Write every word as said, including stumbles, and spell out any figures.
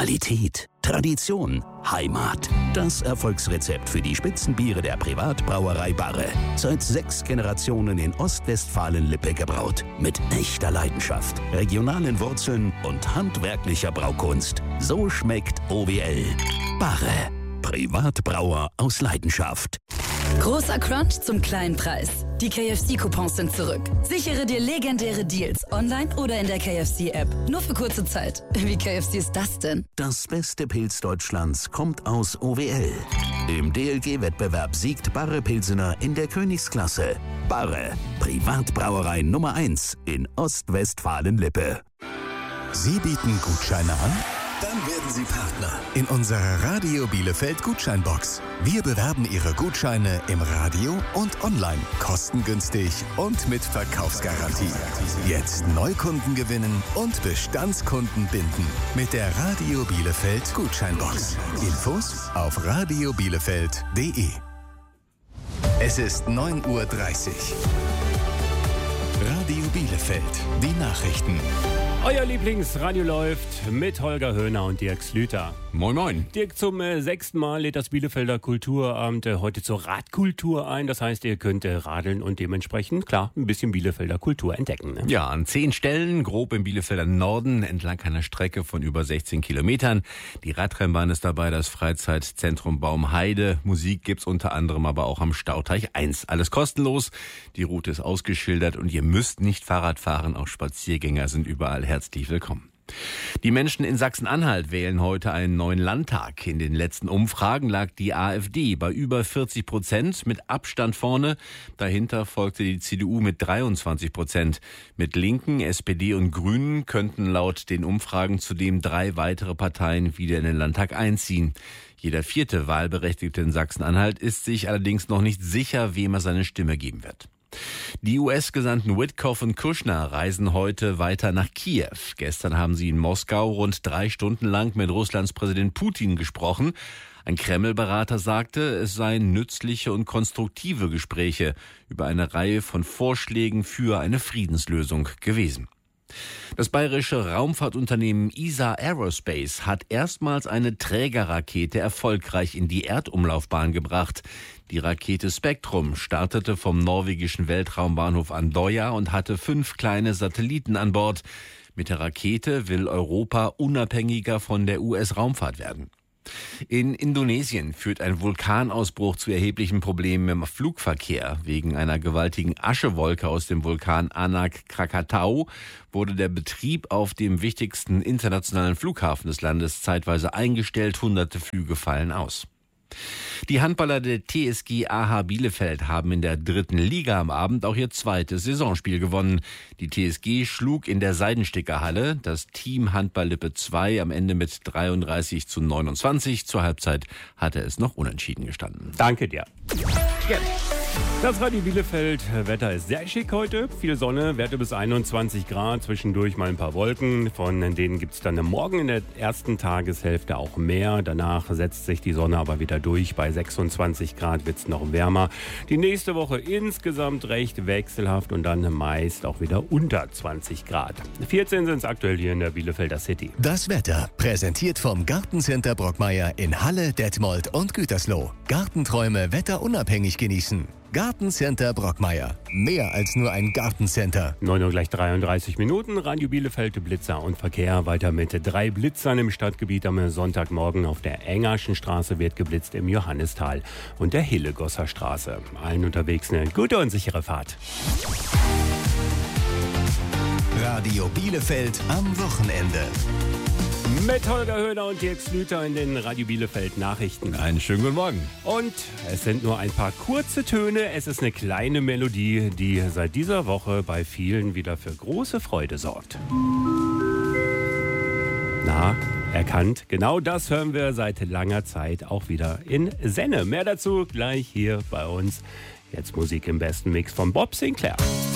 Qualität, Tradition, Heimat. Das Erfolgsrezept für die Spitzenbiere der Privatbrauerei Barre. Seit sechs Generationen in Ostwestfalen-Lippe gebraut. Mit echter Leidenschaft, regionalen Wurzeln und handwerklicher Braukunst. So schmeckt O W L. Barre. Privatbrauer aus Leidenschaft. Großer Crunch zum kleinen Preis. Die K F C-Coupons sind zurück. Sichere dir legendäre Deals online oder in der K F C-App. Nur für kurze Zeit. Wie K F C ist das denn? Das beste Pilz Deutschlands kommt aus O W L. Im D L G-Wettbewerb siegt Barre Pilsener in der Königsklasse. Barre, Privatbrauerei Nummer eins in Ostwestfalen-Lippe. Sie bieten Gutscheine an? Dann werden Sie Partner in unserer Radio Bielefeld Gutscheinbox. Wir bewerben Ihre Gutscheine im Radio und online, kostengünstig und mit Verkaufsgarantie. Jetzt Neukunden gewinnen und Bestandskunden binden mit der Radio Bielefeld Gutscheinbox. Infos auf radio bielefeld punkt de. Es ist neun Uhr dreißig. Radio Bielefeld, die Nachrichten. Euer Lieblingsradio läuft mit Holger Höhner und Dirk Slüter. Moin Moin. Dirk, zum äh, sechsten Mal lädt das Bielefelder Kulturamt äh, heute zur Radkultur ein. Das heißt, ihr könnt äh, radeln und dementsprechend, klar, ein bisschen Bielefelder Kultur entdecken. Ne? Ja, an zehn Stellen, grob im Bielefelder Norden, entlang einer Strecke von über sechzehn Kilometern. Die Radrennbahn ist dabei, das Freizeitzentrum Baumheide. Musik gibt's unter anderem aber auch am Stauteich eins. Alles kostenlos. Die Route ist ausgeschildert und ihr müsst nicht Fahrrad fahren. Auch Spaziergänger sind überall herzlich willkommen. Die Menschen in Sachsen-Anhalt wählen heute einen neuen Landtag. In den letzten Umfragen lag die AfD bei über vierzig Prozent mit Abstand vorne. Dahinter folgte die C D U mit dreiundzwanzig Prozent. Mit Linken, S P D und Grünen könnten laut den Umfragen zudem drei weitere Parteien wieder in den Landtag einziehen. Jeder vierte Wahlberechtigte in Sachsen-Anhalt ist sich allerdings noch nicht sicher, wem er seine Stimme geben wird. Die U S-Gesandten Witkoff und Kushner reisen heute weiter nach Kiew. Gestern haben sie in Moskau rund drei Stunden lang mit Russlands Präsident Putin gesprochen. Ein Kreml-Berater sagte, es seien nützliche und konstruktive Gespräche über eine Reihe von Vorschlägen für eine Friedenslösung gewesen. Das bayerische Raumfahrtunternehmen E S A Aerospace hat erstmals eine Trägerrakete erfolgreich in die Erdumlaufbahn gebracht. Die Rakete Spektrum startete vom norwegischen Weltraumbahnhof Andøya und hatte fünf kleine Satelliten an Bord. Mit der Rakete will Europa unabhängiger von der U S-Raumfahrt werden. In Indonesien führt ein Vulkanausbruch zu erheblichen Problemen im Flugverkehr. Wegen einer gewaltigen Aschewolke aus dem Vulkan Anak Krakatau wurde der Betrieb auf dem wichtigsten internationalen Flughafen des Landes zeitweise eingestellt. Hunderte Flüge fallen aus. Die Handballer der T S G A H Bielefeld haben in der dritten Liga am Abend auch ihr zweites Saisonspiel gewonnen. Die T S G schlug in der Seidensticker-Halle das Team Handball Lippe zwei am Ende mit dreiunddreißig zu neunundzwanzig. Zur Halbzeit hatte es noch unentschieden gestanden. Danke dir. Gerne. Das Radio Bielefeld. Wetter ist sehr schick heute. Viel Sonne, Werte bis einundzwanzig Grad. Zwischendurch mal ein paar Wolken. Von denen gibt es dann morgen in der ersten Tageshälfte auch mehr. Danach setzt sich die Sonne aber wieder durch. Bei sechsundzwanzig Grad wird es noch wärmer. Die nächste Woche insgesamt recht wechselhaft und dann meist auch wieder unter zwanzig Grad. vierzehn sind es aktuell hier in der Bielefelder City. Das Wetter präsentiert vom Gartencenter Brockmeier in Halle, Detmold und Gütersloh. Gartenträume wetterunabhängig genießen. Gartencenter Brockmeier. Mehr als nur ein Gartencenter. neun Uhr gleich dreiunddreißig Minuten. Radio Bielefeld, Blitzer und Verkehr. Weiter mit drei Blitzern im Stadtgebiet am Sonntagmorgen. Auf der Engerschen Straße wird geblitzt im Johannistal und der Hillegosser Straße. Allen unterwegs eine gute und sichere Fahrt. Radio Bielefeld am Wochenende. Mit Holger Höhner und Dirk Slüter in den Radio Bielefeld Nachrichten. Einen schönen guten Morgen. Und es sind nur ein paar kurze Töne. Es ist eine kleine Melodie, die seit dieser Woche bei vielen wieder für große Freude sorgt. Na, erkannt. Genau das hören wir seit langer Zeit auch wieder in Senne. Mehr dazu gleich hier bei uns. Jetzt Musik im besten Mix von Bob Sinclair.